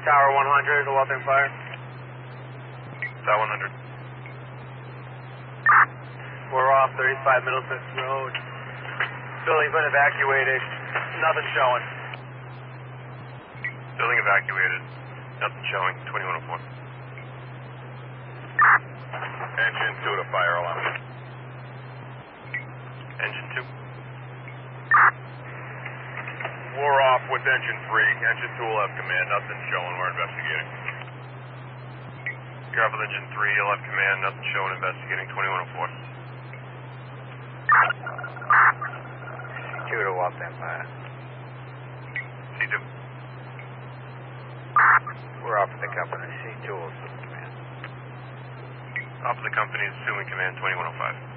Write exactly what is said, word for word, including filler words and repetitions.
Tower one hundred, Waltham Fire. Tower one hundred. We're off thirty-five Middlesex Road. Building's been evacuated. Nothing showing. Building evacuated. Nothing showing. twenty-one oh four. Engine two to fire alarm. Engine two. We're off with engine three. Engine two will have command. Nothing showing. We're investigating. You're off with engine three. You'll have command. Nothing showing. Investigating. twenty-one oh four. Two to Waltham Fire. C two. We're off with the company. C two will assume command. Off of the company, assuming command twenty-one oh five.